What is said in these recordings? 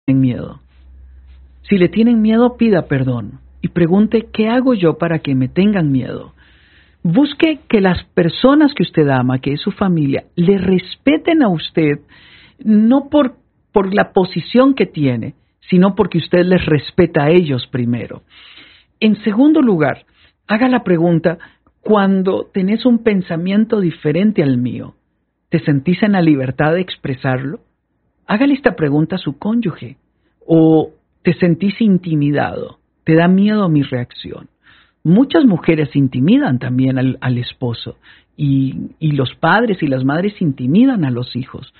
tienen miedo. Si le tienen miedo, pida perdón y pregunte, ¿qué hago yo para que me tengan miedo? Busque que las personas que usted ama, que es su familia, le respeten a usted, no por la posición que tiene, sino porque usted les respeta a ellos primero. En segundo lugar, haga la pregunta, cuando tenés un pensamiento diferente al mío, ¿te sentís en la libertad de expresarlo? Hágale esta pregunta a su cónyuge. ¿O te sentís intimidado? ¿Te da miedo mi reacción? Muchas mujeres intimidan también al esposo y los padres y las madres intimidan a los hijos.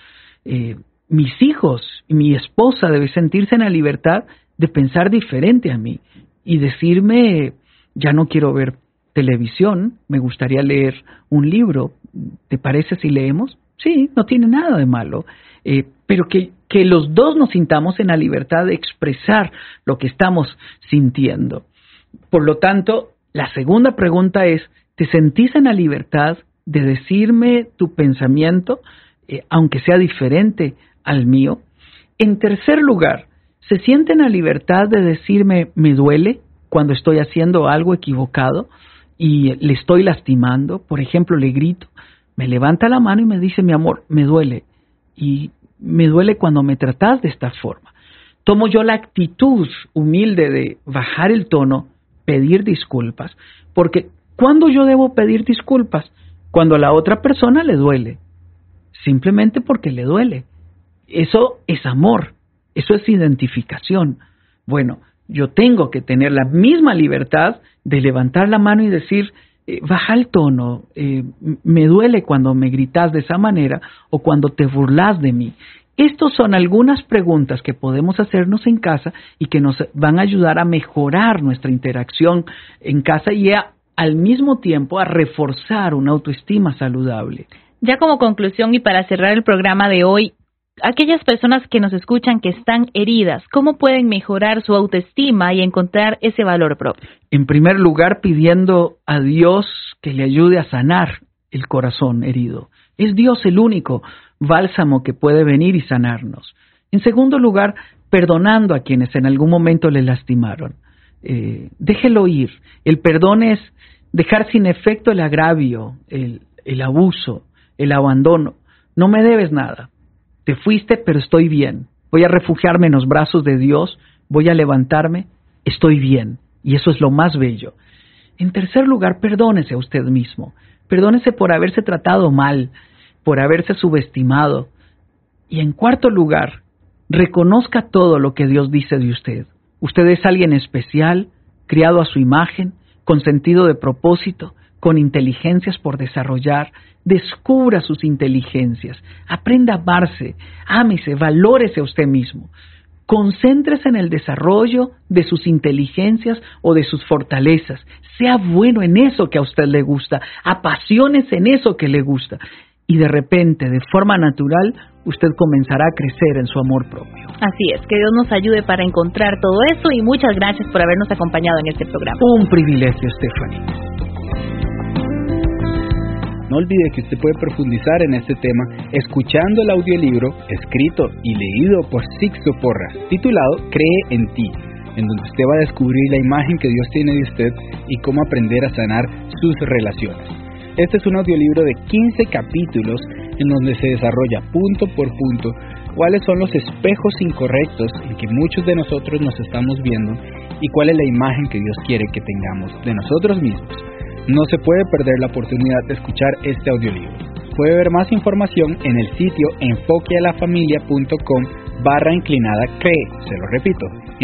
Mis hijos y mi esposa debe sentirse en la libertad de pensar diferente a mí y decirme, ya no quiero ver televisión, me gustaría leer un libro, ¿te parece si leemos? Sí, no tiene nada de malo, pero que los dos nos sintamos en la libertad de expresar lo que estamos sintiendo. Por lo tanto, la segunda pregunta es, ¿te sentís en la libertad de decirme tu pensamiento, aunque sea diferente al mío? En tercer lugar, ¿se siente en la libertad de decirme me duele cuando estoy haciendo algo equivocado y le estoy lastimando? Por ejemplo, le grito, me levanta la mano y me dice, mi amor, me duele. Y me duele cuando me tratás de esta forma. Tomo yo la actitud humilde de bajar el tono, pedir disculpas, porque ¿cuándo yo debo pedir disculpas? Cuando a la otra persona le duele, simplemente porque le duele. Eso es amor, eso es identificación. Bueno, yo tengo que tener la misma libertad de levantar la mano y decir, baja el tono, me duele cuando me gritas de esa manera o cuando te burlas de mí. Estas son algunas preguntas que podemos hacernos en casa y que nos van a ayudar a mejorar nuestra interacción en casa y al mismo tiempo a reforzar una autoestima saludable. Ya como conclusión y para cerrar el programa de hoy, aquellas personas que nos escuchan que están heridas, ¿cómo pueden mejorar su autoestima y encontrar ese valor propio? En primer lugar, pidiendo a Dios que le ayude a sanar el corazón herido. Es Dios el único bálsamo que puede venir y sanarnos. En segundo lugar, perdonando a quienes en algún momento le lastimaron. Déjelo ir. El perdón es dejar sin efecto el agravio, el abuso, el abandono. No me debes nada. Te fuiste, pero estoy bien. Voy a refugiarme en los brazos de Dios, voy a levantarme, estoy bien. Y eso es lo más bello. En tercer lugar, perdónese a usted mismo. Perdónese por haberse tratado mal, por haberse subestimado. Y en cuarto lugar, reconozca todo lo que Dios dice de usted. Usted es alguien especial, criado a su imagen, con sentido de propósito, con inteligencias por desarrollar. Descubra sus inteligencias, aprenda a amarse, ámese, valórese a usted mismo. Concéntrese en el desarrollo de sus inteligencias o de sus fortalezas. Sea bueno en eso que a usted le gusta, apasionese en eso que le gusta. Y de repente, de forma natural, usted comenzará a crecer en su amor propio. Así es, que Dios nos ayude para encontrar todo eso y muchas gracias por habernos acompañado en este programa. Un privilegio, Stephanie. No olvide que usted puede profundizar en este tema escuchando el audiolibro escrito y leído por Sixto Porras, titulado Cree en ti, en donde usted va a descubrir la imagen que Dios tiene de usted y cómo aprender a sanar sus relaciones. Este es un audiolibro de 15 capítulos en donde se desarrolla punto por punto cuáles son los espejos incorrectos en que muchos de nosotros nos estamos viendo y cuál es la imagen que Dios quiere que tengamos de nosotros mismos. No se puede perder la oportunidad de escuchar este audiolibro. Puede ver más información en el sitio enfoquealafamilia.com/cree. Se lo repito,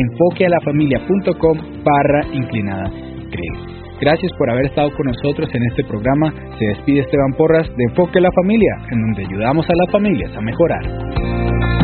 enfoquealafamilia.com/cree. Gracias por haber estado con nosotros en este programa. Se despide Esteban Porras de Enfoque a la Familia, en donde ayudamos a las familias a mejorar.